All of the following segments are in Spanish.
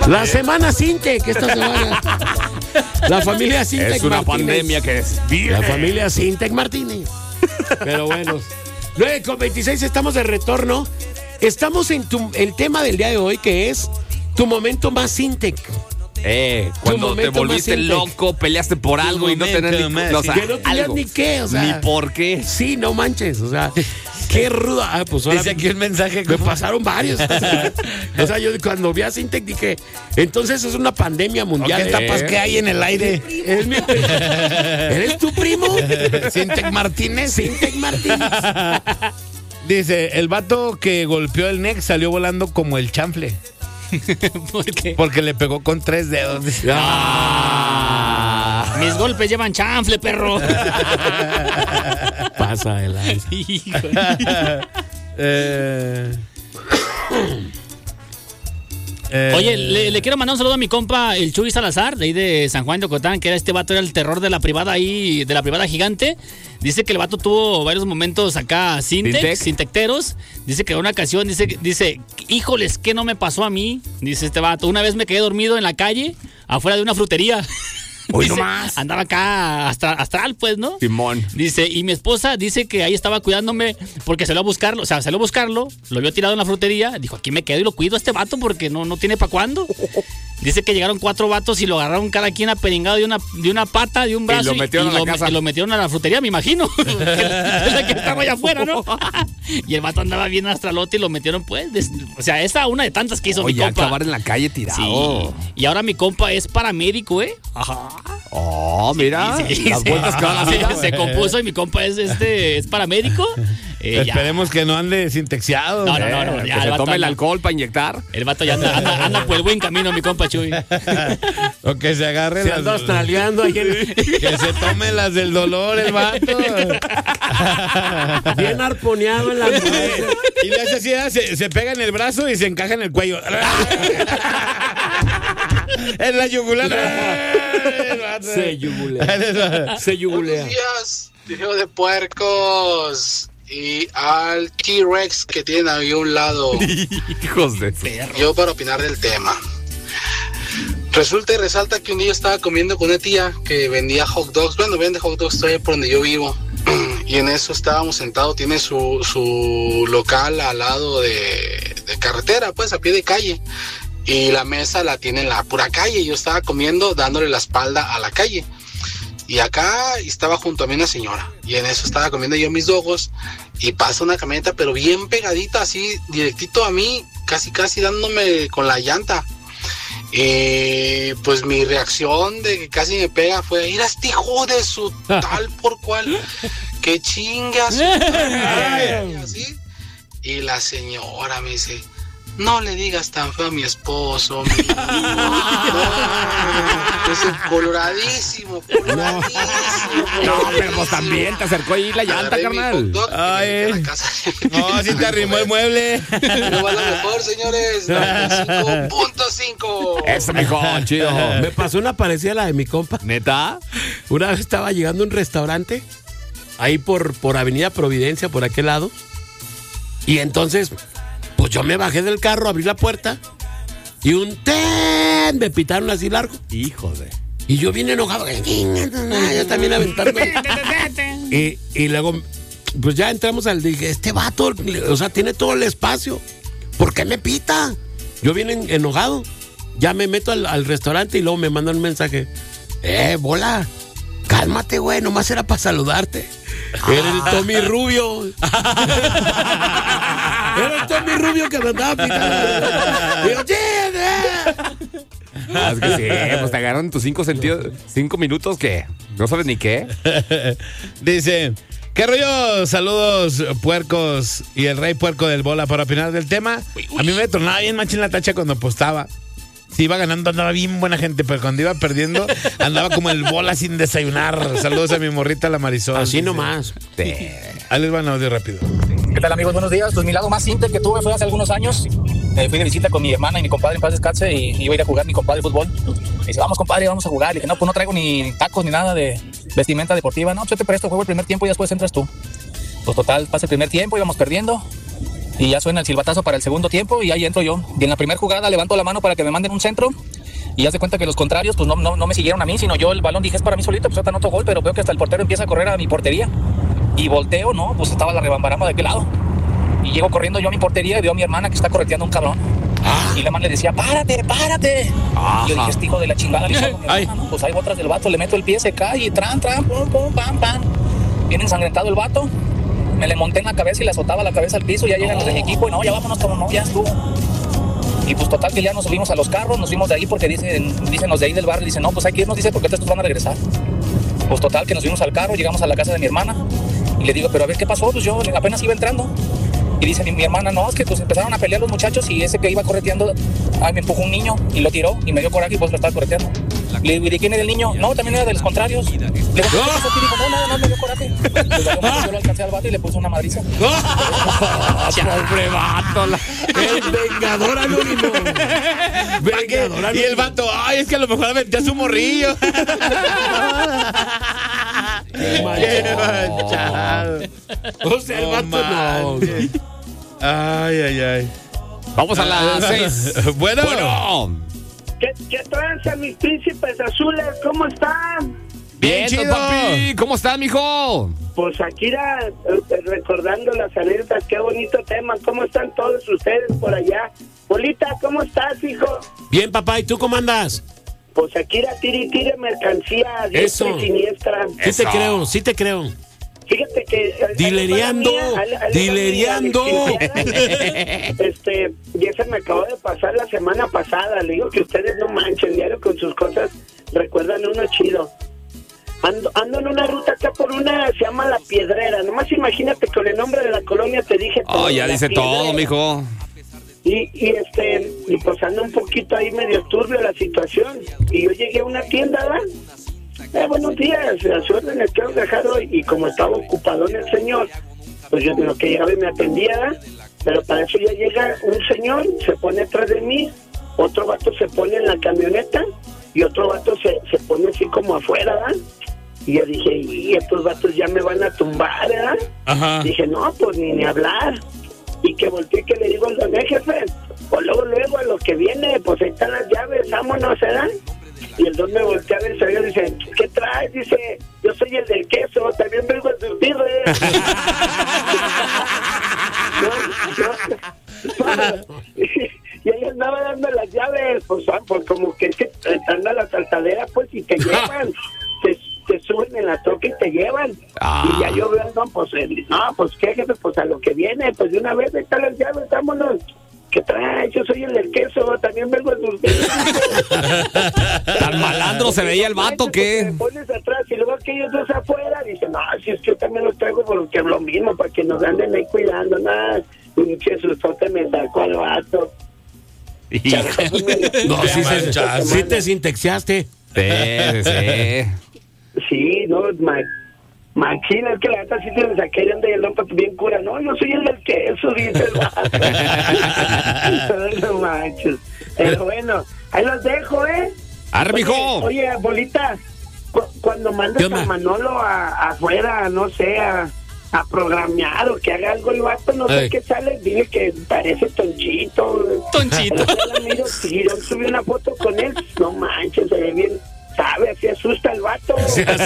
La semana Sintec, esta semana. La familia Sintec Es una Martínez. pandemia que es bien. La familia Sintec Martínez. Pero bueno, 9:26, estamos de retorno. Estamos en el tema del día de hoy, que es tu momento más Sintec. Cuando te momento volviste más loco, peleaste por algo y no tenías que no tenías ni qué, o sea. Ni por qué. Sí, no manches, o sea, qué rudo. Pues ahora dice aquí el mensaje. me pasaron varios. O sea, yo cuando vi a Sintec dije, entonces es una pandemia mundial. ¿Qué tapas que hay en el aire? ¿Eres tu primo? Sintec Martínez. Sintec Martínez. Dice, el vato que golpeó el Nex salió volando como el chanfle. ¿Por qué? Porque le pegó con 3 dedos. Mis golpes llevan chanfle, perro. Pasa de la... Oye, le quiero mandar un saludo a mi compa, el Chuy Salazar, de ahí de San Juan de Ocotán, que era este vato, era el terror de la privada ahí, de la privada gigante. Dice que el vato tuvo varios momentos acá sintecteros. Dice que en una ocasión, dice, híjoles, ¿qué no me pasó a mí? Dice este vato, una vez me quedé dormido en la calle, afuera de una frutería. Hoy Dice, nomás. andaba acá astral, pues, ¿no? Simón. Dice, y mi esposa dice que ahí estaba cuidándome porque salió a buscarlo, lo vio tirado en la frutería, dijo, aquí me quedo y lo cuido a este vato porque no tiene para cuándo. Dice que llegaron 4 vatos y lo agarraron cada quien aperingado de una pata, de un brazo. Y lo metieron a la casa. Y lo metieron a la frutería, me imagino. Es la que estaba allá afuera, ¿no? Y el vato andaba bien astralote y lo metieron, pues. O sea, esta una de tantas que hizo mi compa. Acabar en la calle tirado. Sí. Y ahora mi compa es paramédico, ¿eh? Ajá. Oh, mira. Sí, las vueltas que van a hacer. se compuso y mi compa es paramédico. Esperemos que no ande sintexiado. No, Que ya, se tome el anda- alcohol para inyectar. El vato ya anda por el buen camino, mi compa Chuy. O que se agarre Se las... anda australiando ahí Que se tome las del dolor el vato. bien arponeado en la mujer. Y le hace así, se pega en el brazo y se encaja en el cuello. En la yugular. Se yugulea. Se yugulea. Buenos días, video de puercos. Y al T-Rex que tienen ahí a un lado. Hijos de perro. Yo para opinar del tema. Resulta y resalta que un día estaba comiendo con una tía que vendía hot dogs. Bueno, vende hot dogs todavía por donde yo vivo. Y en eso estábamos sentados. Tiene su local al lado de carretera, pues a pie de calle. Y la mesa la tiene en la pura calle. Yo estaba comiendo dándole la espalda a la calle. Y acá estaba junto a mí una señora. Y en eso estaba comiendo yo mis dogos. Y pasa una camioneta, pero bien pegadita, así, directito a mí, casi dándome con la llanta. Pues mi reacción de que casi me pega fue, mira este hijo de su tal por cual, que chingas. Así. Y la señora me dice, no le digas tan feo a mi esposo. Coloradísimo. No, pero pues también te acercó ahí la llanta, carnal. Ay. No, si te arrimó el mueble. No va lo mejor, señores. 5.5. Eso, mijo, chido. Me pasó una parecida a la de mi compa. ¿Neta? Una vez estaba llegando a un restaurante, ahí por Avenida Providencia, por aquel lado. Y entonces, pues yo me bajé del carro, abrí la puerta y me pitaron así largo. Hijo de... Y yo bien enojado. Ya también aventando. Y luego, pues ya entramos dije, este vato, o sea, tiene todo el espacio. ¿Por qué me pita? Yo bien enojado. Ya me meto al restaurante y luego me mandan un mensaje. Bola, cálmate, güey, nomás era para saludarte. Era el Tommy Rubio. Era el Tommy Rubio que me andaba pitando. Y yo, Es que sí, pues te agarran tus 5 minutos que no sabes ni qué. Dice, ¿qué rollo? Saludos, puercos y el rey puerco del bola para opinar del tema. A mí me tronaba bien machín la tacha cuando apostaba. Si iba ganando andaba bien buena gente, pero cuando iba perdiendo andaba como el bola sin desayunar. Saludos a mi morrita la Marisol. así dice. nomás. Ahí les van audio rápido. ¿Qué tal, amigos? Buenos días. Pues mi lado más simple que tuve fue hace algunos años. Fui de visita con mi hermana y mi compadre en paz descanse y iba a ir a jugar mi compadre fútbol. Me dice, vamos, compadre, vamos a jugar. Le dije, no, pues no traigo ni tacos ni nada de vestimenta deportiva. No, pues yo te presto, juego el primer tiempo y después entras tú. Pues total, pasa el primer tiempo, íbamos perdiendo. Y ya suena el silbatazo para el segundo tiempo y ahí entro yo. Y en la primera jugada levanto la mano para que me manden un centro. Y haz de cuenta que los contrarios pues no me siguieron a mí, sino yo el balón dije es para mí solito, pues ahorita anoto gol, pero veo que hasta el portero empieza a correr a mi portería. Y volteo, ¿no? Pues estaba la rebambaramba de aquel lado. Y llego corriendo yo a mi portería y veo a mi hermana que está correteando un cabrón. Y la man le decía, párate. Y yo dije, este hijo de la chingada, le hizo a mi hermana, ¿no? Pues ahí botas del vato, le meto el pie, se cae y tran, pum, pum, pam. Viene ensangrentado el vato. Me le monté en la cabeza y le azotaba la cabeza al piso. Ya llegan los de mi equipo y no, ya vámonos, como no, ya estuvo. Y pues total que ya nos subimos a los carros, nos fuimos de ahí porque dicen los de ahí del barrio, dicen, no, pues hay que irnos, dice, porque estos van a regresar. Pues total que nos subimos al carro, llegamos a la casa de mi hermana y le digo, pero a ver, ¿qué pasó? Pues yo apenas iba entrando. Y dice mi hermana, no, es que pues empezaron a pelear los muchachos y ese que iba correteando, me empujó un niño y lo tiró y me dio coraje y pues lo estaba correteando. Le digo, ¿y de quién era el niño? No, también era de los contrarios. Le digo, ¿qué pasó? Dijo, no, nada más me dio coraje. Pues yo lo alcancé al vato y le puse una madriza. Pobre vato. El vengador anónimo. Y el vato, ay, es que a lo mejor aventé a su morrillo. Qué manchado. O sea, el vato no. Ay. Vamos a las 6. Bueno. ¿Qué tranza, mis príncipes azules? ¿Cómo están? Bien, chido. papi. ¿Cómo estás, mijo? Pues aquí recordando las anécdotas, qué bonito tema. ¿Cómo están todos ustedes por allá? Bolita, ¿cómo estás, hijo? Bien, papá, ¿y tú cómo andas? Pues aquí era tire mercancía, diestra y siniestra. Sí te creo. Fíjate que... Dilereando. Ya se me acabó de pasar la semana pasada. Le digo que ustedes no manchen, diario con sus cosas recuerdan uno chido. Ando en una ruta acá por una, se llama La Piedrera. Nomás imagínate, con el nombre de la colonia te dije todo. Oh, ya dice todo, mijo. Y pues anda un poquito ahí medio turbio la situación. Y yo llegué a una tienda, ¿verdad? Buenos días, a su orden les quiero dejar hoy. Y como estaba ocupado en el señor, pues yo lo que llegaba y me atendía, ¿verdad? Pero para eso ya llega un señor, se pone atrás de mí, otro vato se pone en la camioneta y otro vato se pone así como afuera, ¿verdad? Y yo dije, y estos vatos ya me van a tumbar, ¿verdad? Ajá. Dije, no, pues ni hablar. Y que volteé, que le digo al don jefe, pues luego a lo que viene, pues ahí están las llaves, vámonos, ¿verdad? Y el don me voltea a ver y dice, ¿qué traes? Dice, yo soy el del queso, también vengo a surtir, Y ahí andaba dando las llaves, pues como que anda la saltadera, pues, y te llevan, te suben en la troca y te llevan. Y ya yo veo al don, pues, no, pues, ¿qué, jefe? Pues a lo que viene, pues de una vez, ahí están las llaves, vámonos. ¿Qué traes? Yo soy el del queso, también vengo a surtir. ¿Tan malandro se veía el vato que? Te pones atrás y luego que ellos dos afuera, dicen, no, si es que yo también los traigo porque es lo mismo, para que nos anden ahí cuidando, nada. Pinche sustote me sacó al vato. No, sí te sintexiaste. Sí. Sí, no, Machina, es que la neta sí se me saqué de donde el don bien cura. No, yo soy el del queso, dice el vato. No manches. Pero bueno, ahí los dejo, ¡Arre, mijo! Oye, Bolita, cuando mandes a Manolo afuera, no sé, a programar o que haga algo el vato, no sé qué sale, dile que parece tonchito. Tonchito. Yo subí una foto con él, no manches, se ve bien. ¿Sabe? Así asusta el vato.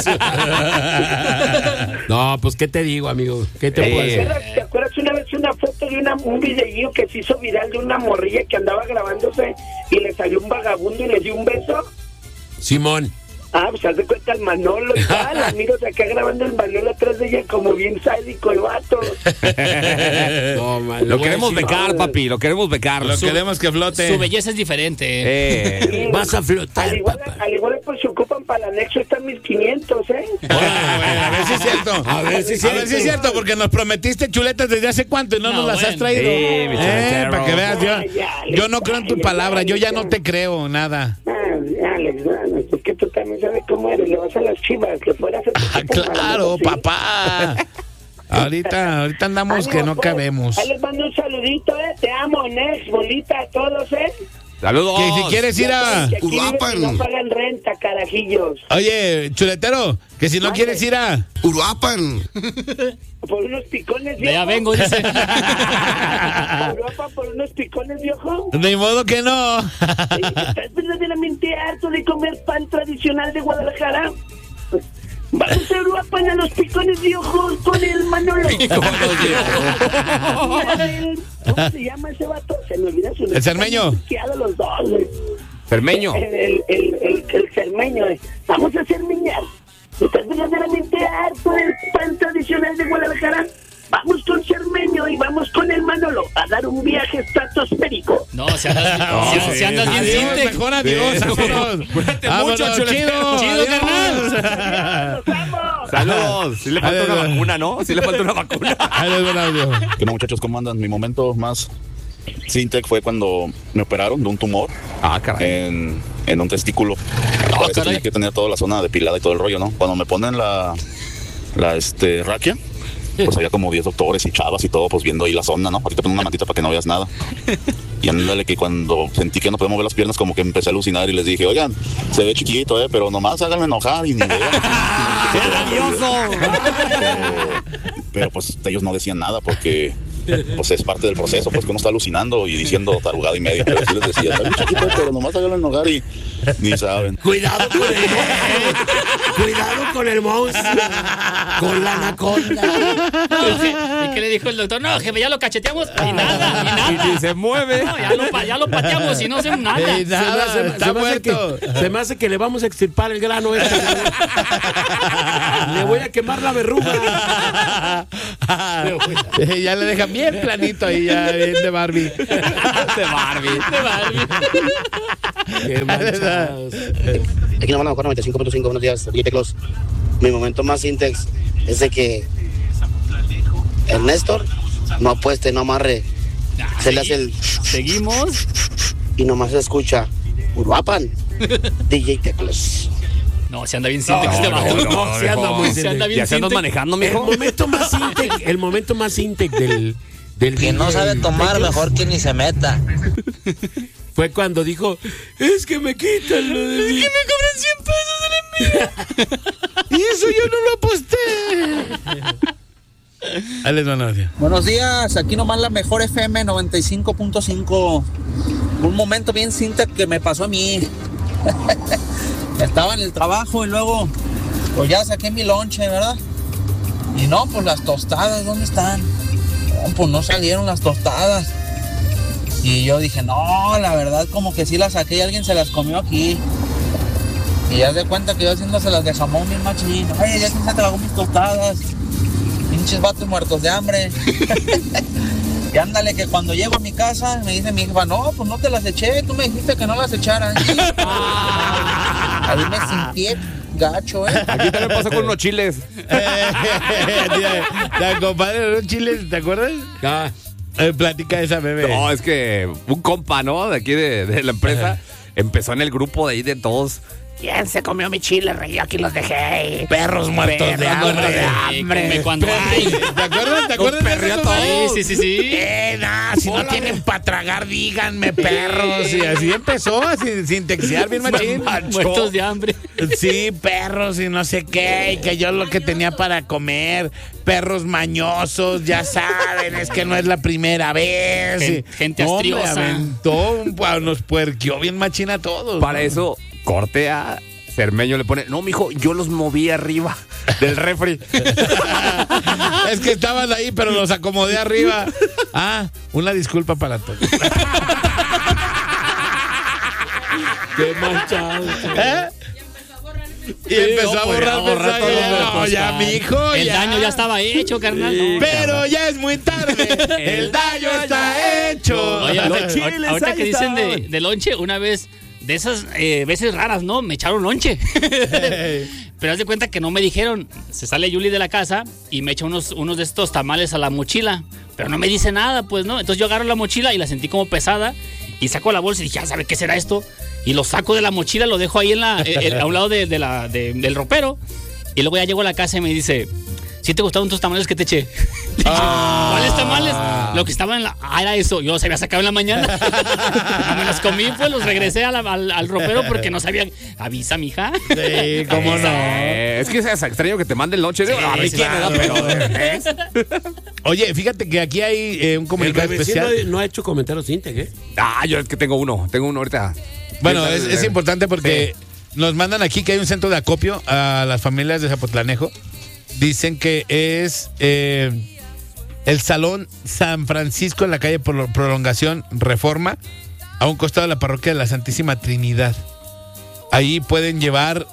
No, pues, ¿qué te digo, amigo? ¿Qué te puedo decir? ¿Te acuerdas una vez una foto de un videío que se hizo viral de una morrilla que andaba grabándose y le salió un vagabundo y le dio un beso? Simón. Pues haz de cuenta el Manolo y tal, amigos acá grabando el Manolo atrás de ella como bien sádico el vato. No, man, lo queremos becar, papi, lo queremos becar. Queremos que flote. Su belleza es diferente. Sí, vas a flotar, al igual pues se ocupan para el anexo, están 1500, A ver si es cierto. A ver si es cierto, porque nos prometiste chuletas desde hace cuánto y no nos las has traído. Sí, mi para que veas, yo no creo en tu palabra, yo ya no te creo nada. Alex, es que tú también sabes cómo eres, le vas a las Chivas, que fueras a claro, papá. Ahorita andamos ánimo, que no cabemos. Ahí les mando un saludito, te amo, Nex, Bolita, a todos, Saludos. Que si quieres ir a... Que aquí viven y no pagan renta, carajillos. Oye, chuletero, que si no quieres ir a... Uruapan. Por unos picones, De allá viejo. vengo, dice. Europa por unos picones, viejo. Ni modo que no. ¿Estás verdaderamente harto de comer pan tradicional de Guadalajara? Vamos a Europa a los picones de ojos con el Manolo. ¿Cómo se llama ese vato? Se me olvida su nombre. El cermeño. Los dos, güey. Cermeño. El cermeño. Vamos a cermeñar. ¿Estás verdaderamente harto del pan tradicional de Guadalajara? Vamos con Cermeño y vamos con el Manolo a dar un viaje estratosférico. No, si andas bien Adiós, Sintec. mejor adiós, vámonos. Cuídate Vámonos, mucho, chuletero. chido, Chido, adiós. ¡Nos vamos! Saludos. Sí le falta una vacuna, ¿no? Sí le falta una vacuna. Ahí les va el audio. ¿Qué no, muchachos? ¿Cómo andan? Mi momento más Sintec fue cuando me operaron de un tumor en un testículo. Para eso tenía que tener toda la zona depilada y todo el rollo, ¿no? Cuando me ponen la raquia, pues había como 10 doctores y chavas y todo, pues viendo ahí la zona, ¿no? Ahorita pongo una mantita para que no veas nada. Y ándale que cuando sentí que no podía mover las piernas, como que empecé a alucinar y les dije, oigan, se ve chiquito, pero nomás háganme enojar y ni pero pues ellos no decían nada porque pues es parte del proceso, pues que uno está alucinando y diciendo tarugada y media, pero sí les decía, está bien chiquito, pero nomás háganme enojar y ni saben. Cuidado con él. Cuidado con el monstruo. Con la anaconda. ¿Y qué le dijo el doctor? No, jefe, ya lo cacheteamos y nada. Y se mueve. No, ya lo pateamos y no hacemos nada. Se me hace que le vamos a extirpar el grano este. Le voy a quemar la verruga. Ya le dejan bien planito ahí, ya bien de Barbie. De Barbie. Qué manchados. Aquí nos van a buscar 95.5. Buenos días, DJ Teclos. Mi momento más Sintex es de que el Néstor no apueste, no amarre. Se le hace el... Seguimos. Y nomás se escucha Uruapan, DJ Teclos. No, se anda bien Sintex este bajo. No, se anda muy Se anda Sintec. bien ¿Ya se andas Sintec. manejando, mijo? El momento más Sintec del Quien no sabe tomar, mejor que ni se meta. fue cuando dijo, es que me quitan lo de mí. Que me cobran 100 pesos de la Y eso yo no lo aposté. Ahí les va el audio. Buenos días, aquí nomás la mejor FM 95.5. Un momento bien Sintec que me pasó a mí. Estaba en el trabajo y luego pues ya saqué mi lonche, ¿verdad? Y no, pues las tostadas, ¿dónde están? No, pues no salieron las tostadas. Y yo dije, no, la verdad como que sí las saqué y alguien se las comió aquí. Y ya se cuenta que yo haciéndoselas de jamón bien machín. Oye, ya se tragó mis tostadas. Pinches vatos muertos de hambre. Y ándale que cuando llego a mi casa me dice mi hija, no, pues no te las eché, tú me dijiste que no las echaran. Ahí me sentí gacho, Aquí también pasó con unos chiles. La compadre de los chiles, ¿te acuerdas? Platica esa bebé. No, es que un compa, ¿no? De aquí de la empresa empezó en el grupo de ahí de todos. ¿Quién se comió mi chile, rey? Aquí los dejé. Perros muertos de hambre. Cuando hay. ¿Te acuerdas? ¿Te acuerdas de eso? Sí. Si no tienen para tragar, díganme, perros. Y así empezó, sin textear bien machín. Muertos de hambre. Sí, perros y no sé qué. Y que yo lo que tenía para comer. Perros mañosos, ya saben, es que no es la primera vez. Gente astriosa. Aventó, nos puerqueó bien machín a todos. Para eso, corte a Cermeño le pone, no, mijo, yo los moví arriba del refri. Es que estaban ahí, pero los acomodé arriba. Una disculpa para todos. Qué manchado. Y empezó a borrar mensajes. No, ya, mijo. El daño ya estaba hecho, carnal. Sí, pero ya es muy tarde. El daño está hecho. Oye, Los chiles ahorita ahí que dicen están. de lonche, una vez, de esas veces raras, ¿no? Me echaron lonche. Pero haz de cuenta que no me dijeron. Se sale Yuli de la casa y me echa unos de estos tamales a la mochila. Pero no me dice nada, pues, ¿no? Entonces yo agarro la mochila y la sentí como pesada. Y saco la bolsa y dije, ¿sabe qué será esto? Y lo saco de la mochila, lo dejo ahí a un lado del ropero. Y luego ya llego a la casa y me dice, ¿sí te gustaron tus tamales que te eché? ¿Cuáles tamales? Lo que estaba en la... era eso. Yo los había sacado en la mañana. No me los comí, pues los regresé al ropero porque no sabían. Avisa, mija. Sí, cómo no. Es que es extraño que te manden lonche. A ver quién me da, pero... Oye, fíjate que aquí hay un comunicado especial. No ha hecho comentarios Intec, ¿eh? Yo es que tengo uno ahorita. Bueno, es importante porque nos mandan aquí que hay un centro de acopio a las familias de Zapotlanejo. Dicen que es el Salón San Francisco en la calle Prolongación Reforma, a un costado de la parroquia de la Santísima Trinidad. Ahí pueden llevar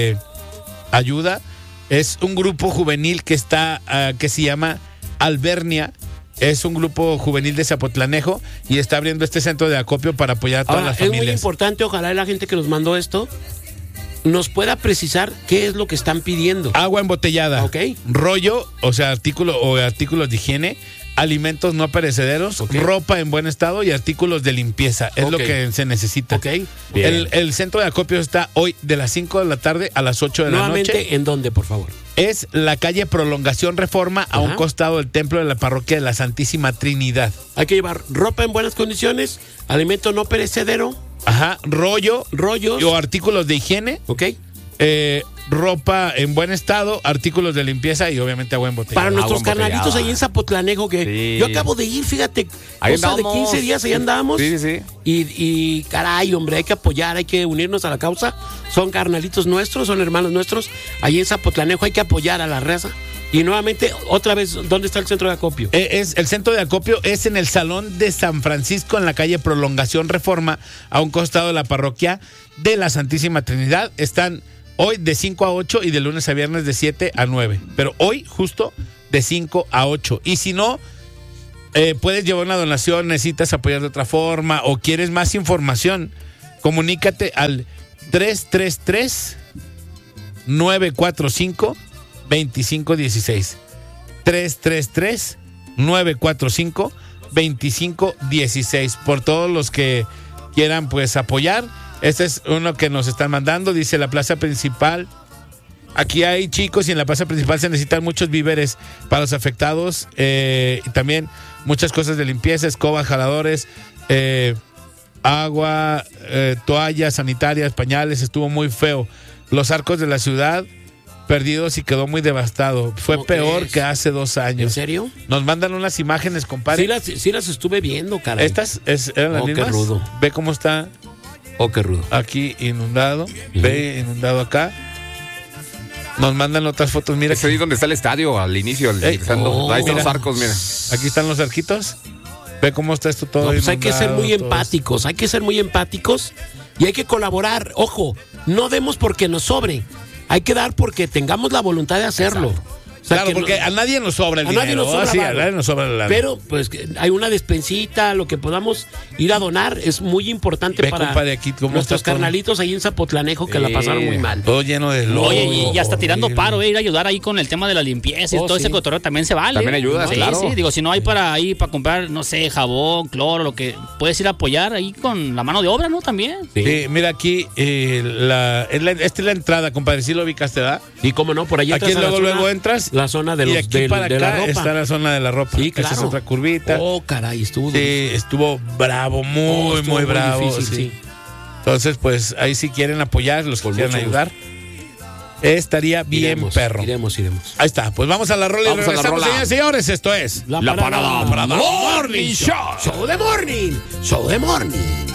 ayuda. Es un grupo juvenil que que se llama Albernia. Es un grupo juvenil de Zapotlanejo y está abriendo este centro de acopio para apoyar a todas las familias. Es muy importante, ojalá la gente que nos mandó esto nos pueda precisar qué es lo que están pidiendo. Agua embotellada, okay. Rollo, o sea, artículos de higiene, alimentos no perecederos, okay. Ropa en buen estado y artículos de limpieza. Es lo que se necesita. Okay. El centro de acopio está hoy de las 5 de la tarde a las 8 de la noche. Nuevamente, ¿en dónde, por favor? Es la calle Prolongación Reforma, a un costado del templo de la parroquia de la Santísima Trinidad. Hay que llevar ropa en buenas condiciones, alimento no perecedero. Rollos o artículos de higiene. Ok. Ropa en buen estado, artículos de limpieza y obviamente agua embotellada. Para nuestros carnalitos ahí en Zapotlanejo, que yo acabo de ir, fíjate, cosa de 15 días ahí andábamos. Sí. Y caray, hombre, hay que apoyar, hay que unirnos a la causa. Son carnalitos nuestros, son hermanos nuestros. Ahí en Zapotlanejo hay que apoyar a la raza. Y nuevamente, otra vez, ¿dónde está el centro de acopio? El centro de acopio es en el Salón de San Francisco, en la calle Prolongación Reforma, a un costado de la parroquia de la Santísima Trinidad. Están hoy de 5 a 8 y de lunes a viernes de 7 a 9. Pero hoy justo de 5 a 8. Y si no, puedes llevar una donación, necesitas apoyar de otra forma o quieres más información, comunícate al 333-945-2516. 333-945-2516. Por todos los que quieran pues apoyar. Este es uno que nos están mandando. Dice la plaza principal. Aquí hay chicos y en la plaza principal se necesitan muchos víveres para los afectados. Y también muchas cosas de limpieza, escobas, jaladores, agua, toallas sanitarias, pañales. Estuvo muy feo. Los arcos de la ciudad perdidos y quedó muy devastado. Fue peor que hace 2 años. ¿En serio? Nos mandan unas imágenes, compadre. Sí las estuve viendo, caray. ¿Estas eran las mismas? Qué rudo. Ve cómo está. Qué rudo. Aquí inundado. Ve inundado acá. Nos mandan otras fotos. Mira. Es ahí donde está el estadio al inicio. Ahí están los arcos, mira. Aquí están los arquitos. Ve cómo está esto todo. Pues hay que ser muy empáticos. Hay que ser muy empáticos y hay que colaborar. Ojo, no demos porque nos sobre. Hay que dar porque tengamos la voluntad de hacerlo. O sea, claro, porque a nadie nos sobra el dinero. Nadie nos sobra, a nadie nos sobra la. Pero pues hay una despensita, lo que podamos ir a donar es muy importante para compadre, aquí, nuestros carnalitos ahí en Zapotlanejo que la pasaron muy mal. Todo lleno de lodo. Oye, y hasta tirando paro, ir a ayudar ahí con el tema de la limpieza y todo ese cotorreo también se vale. También ayudas, claro. Sí, digo, si no hay para comprar, no sé, jabón, cloro, lo que puedes ir a apoyar ahí con la mano de obra, ¿no? También. Sí, mira aquí, esta es la entrada, compadre, ¿sí lo ubicaste, verdad? Sí, cómo no, por allá aquí luego entras. La zona de los de la ropa. Está la zona de la ropa. Sí, claro. Esa es otra curvita. Caray, estuvo. Sí, estuvo bravo, muy bravo. Difícil, sí. Entonces, pues ahí si quieren apoyar, los que quieran ayudar, estaría bien perro. Iremos. Ahí está, pues vamos a la rola y regresamos, señores. Esto es La Parada Morning Show. Show de Morning.